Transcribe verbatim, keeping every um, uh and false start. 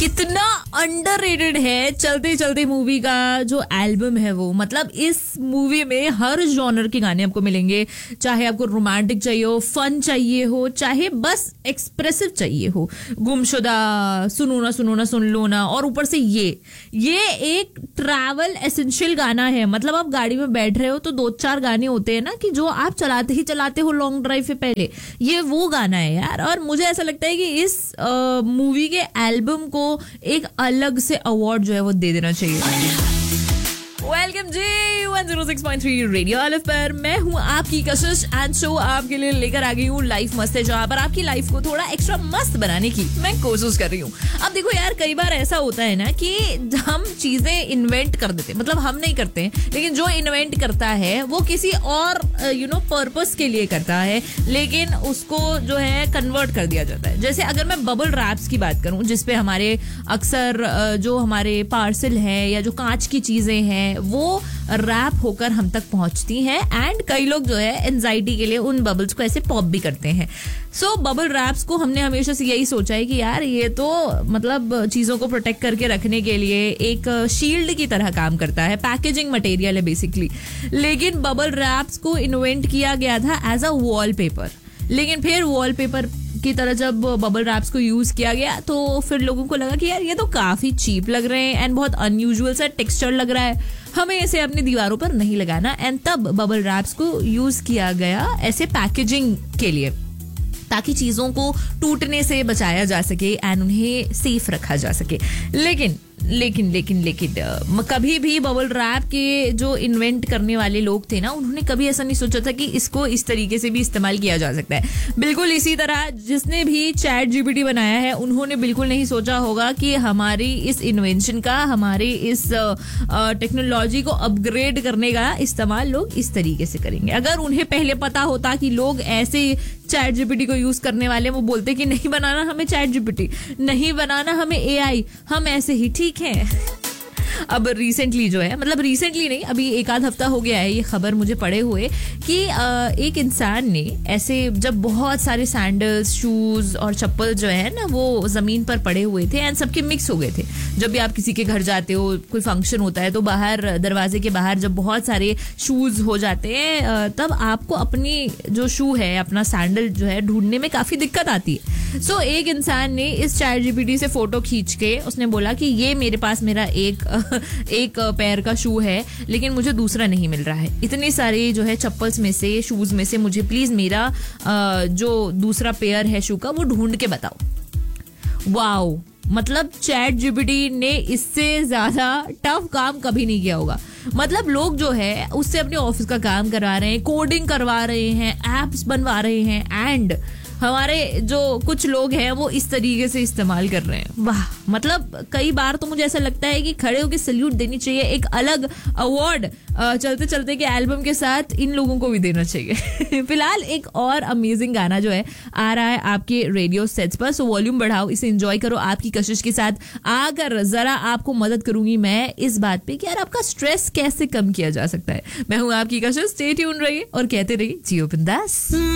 कितना अंडररेटेड है चलते चलते मूवी का जो एल्बम है वो। मतलब इस मूवी में हर जॉनर के गाने आपको मिलेंगे, चाहे आपको रोमांटिक चाहिए हो, फन चाहिए हो, चाहे बस एक्सप्रेसिव चाहिए हो, गुमशुदा, सुनो ना सुनो ना सुन लो ना, और ऊपर से ये ये एक ट्रैवल एसेंशियल गाना है। मतलब आप गाड़ी में बैठ रहे हो तो दो चार गाने होते हैं ना कि जो आप चलाते ही चलाते हो लॉन्ग ड्राइव से पहले, ये वो गाना है यार। और मुझे ऐसा लगता है कि इस मूवी के एल्बम को एक अलग से अवार्ड जो है वो दे देना चाहिए। वेलकम जी one zero six point three radio अलफ पर मैं हूं आपकी कशिश एंड शो आपके लिए लेकर आ गई हूं लाइफ मस्त है, जहां पर आपकी लाइफ को थोड़ा एक्स्ट्रा मस्त बनाने की मैं कोशिश कर रही हूं। अब देखो यार, कई बार ऐसा होता है ना कि हम चीजें इन्वेंट कर देते हैं, मतलब हम नहीं करते हैं, लेकिन जो इन्वेंट करता है वो किसी और यू नो पर्पस के लिए करता है, लेकिन उसको जो है कन्वर्ट कर दिया जाता है। जैसे अगर मैं बबल रैप्स की बात करूं, जिसपे हमारे अक्सर जो हमारे पार्सल है या जो कांच की चीजें हैं वो रैप होकर हम तक पहुंचती हैं, एंड कई लोग जो है एंजाइटी के लिए उन बबल्स को ऐसे पॉप भी करते हैं। सो बबल रैप्स को हमने हमेशा से यही सोचा है कि यार ये तो मतलब चीजों को प्रोटेक्ट करके रखने के लिए एक शील्ड की तरह काम करता है, पैकेजिंग मटेरियल है बेसिकली। लेकिन बबल रैप्स को इन्वेंट किया गया था एज अ वॉलपेपर, लेकिन फिर वॉलपेपर की तरह जब बबल रैप्स को यूज किया गया तो फिर लोगों को लगा कि यार ये तो काफी चीप लग रहे हैं एंड बहुत अनयूजुअल सा टेक्सचर लग रहा है, हमें इसे अपनी दीवारों पर नहीं लगाना। एंड तब बबल रैप्स को यूज किया गया ऐसे पैकेजिंग के लिए, ताकि चीजों को टूटने से बचाया जा सके एंड उन्हें सेफ रखा जा सके। लेकिन लेकिन लेकिन लेकिन कभी भी बबल रैप के जो इन्वेंट करने वाले लोग थे ना, उन्होंने कभी ऐसा नहीं सोचा था कि इसको इस तरीके से भी इस्तेमाल किया जा सकता है। बिल्कुल इसी तरह जिसने भी चैट जीपीटी बनाया है, उन्होंने बिल्कुल नहीं सोचा होगा कि हमारी इस इन्वेंशन का, हमारी इस टेक्नोलॉजी को अपग्रेड करने का इस्तेमाल लोग इस तरीके से करेंगे। अगर उन्हें पहले पता होता कि लोग ऐसे चैट जीपीटी को यूज करने वाले, वो बोलते कि नहीं बनाना हमें चैट जीपीटी, नहीं बनाना हमें एआई, हम ऐसे ही ठीक है। अब रिसेंटली जो है, मतलब रिसेंटली नहीं, अभी एक आध हफ्ता हो गया है ये खबर मुझे पड़े हुए कि एक इंसान ने ऐसे जब बहुत सारे सैंडल्स, शूज और चप्पल जो है ना वो जमीन पर पड़े हुए थे एंड सबके मिक्स हो गए थे। जब भी आप किसी के घर जाते हो, कोई फंक्शन होता है, तो बाहर दरवाजे के बाहर जब बहुत सारे शूज हो जाते हैं, तब आपको अपनी जो शू है, अपना सैंडल जो है ढूंढने में काफी दिक्कत आती है। सो so, एक इंसान ने इस चैट जीपीटी से फोटो खींच के उसने बोला कि ये मेरे पास मेरा एक एक पैर का शू है, लेकिन मुझे दूसरा नहीं मिल रहा है। इतने सारे जो है चप्पल्स में से, शूज में से मुझे प्लीज मेरा जो दूसरा पेयर है शू का वो ढूंढ के बताओ। वाओ, मतलब चैट जीपीटी ने इससे ज्यादा टफ काम कभी नहीं किया होगा। मतलब लोग जो है उससे अपने ऑफिस का काम करवा रहे हैं, कोडिंग करवा रहे हैं, एप्स बनवा रहे हैं, एंड हमारे जो कुछ लोग हैं वो इस तरीके से इस्तेमाल कर रहे हैं। वाह, मतलब कई बार तो मुझे ऐसा लगता है कि खड़े होकर सैल्यूट देनी चाहिए, एक अलग अवार्ड चलते चलते के एल्बम के साथ इन लोगों को भी देना चाहिए। फिलहाल एक और अमेजिंग गाना जो है आ रहा है आपके रेडियो सेट्स पर, सो वॉल्यूम बढ़ाओ, इसे एंजॉय करो आपकी कशिश के साथ। आकर जरा आपको मदद करूंगी मैं इस बात पे कि यार आपका स्ट्रेस कैसे कम किया जा सकता है। मैं हूं आपकी कशिश, स्टे ट्यून रहिए और कहते रहिए जियो बिंदास।